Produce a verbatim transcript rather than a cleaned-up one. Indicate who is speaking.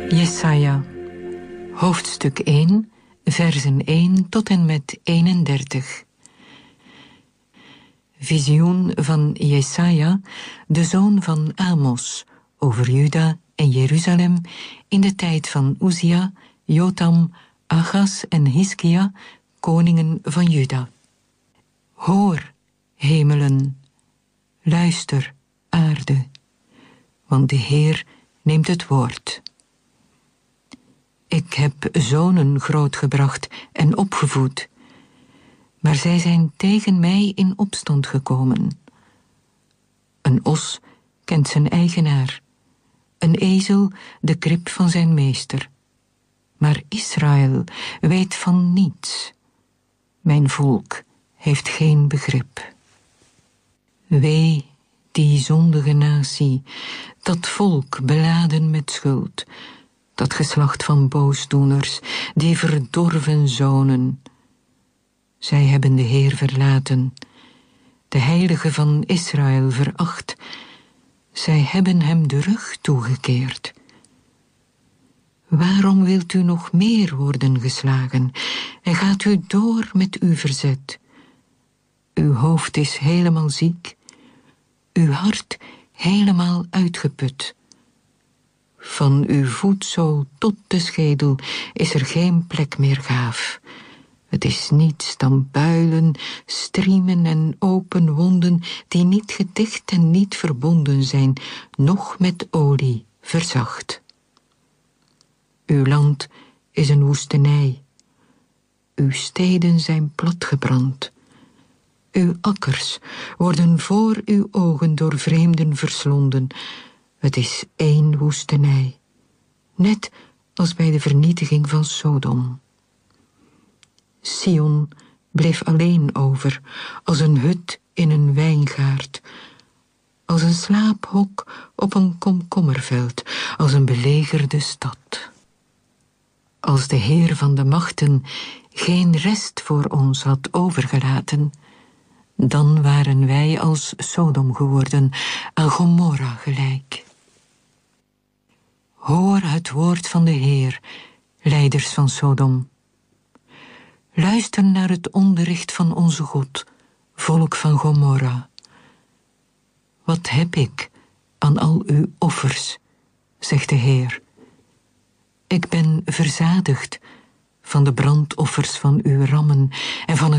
Speaker 1: Jesaja, hoofdstuk één, versen één tot en met eenendertig. Visioen van Jesaja, de zoon van Amos, over Juda en Jeruzalem in de tijd van Uzia, Jotam, Achas en Hiskia, koningen van Juda. Hoor, hemelen, luister, aarde, want de Heer neemt het woord. Ik heb zonen grootgebracht en opgevoed, maar zij zijn tegen mij in opstand gekomen. Een os kent zijn eigenaar, een ezel de krib van zijn meester. Maar Israël weet van niets. Mijn volk heeft geen begrip. Wee die zondige natie, dat volk beladen met schuld, dat geslacht van boosdoeners, die verdorven zonen. Zij hebben de Heer verlaten, de Heilige van Israël veracht. Zij hebben hem de rug toegekeerd. Waarom wilt u nog meer worden geslagen en gaat u door met uw verzet? Uw hoofd is helemaal ziek, uw hart helemaal uitgeput. Van uw voetzool tot de schedel is er geen plek meer gaaf. Het is niets dan builen, striemen en open wonden die niet gedicht en niet verbonden zijn, noch met olie verzacht. Uw land is een woestenij. Uw steden zijn platgebrand. Uw akkers worden voor uw ogen door vreemden verslonden. Het is één woestenij, net als bij de vernietiging van Sodom. Sion bleef alleen over, als een hut in een wijngaard, als een slaaphok op een komkommerveld, als een belegerde stad. Als de Heer van de machten geen rest voor ons had overgelaten, dan waren wij als Sodom geworden, aan Gomorra gelijk. Hoor het woord van de Heer, leiders van Sodom. Luister naar het onderricht van onze God, volk van Gomorra. Wat heb ik aan al uw offers, zegt de Heer. Ik ben verzadigd van de brandoffers van uw rammen en van het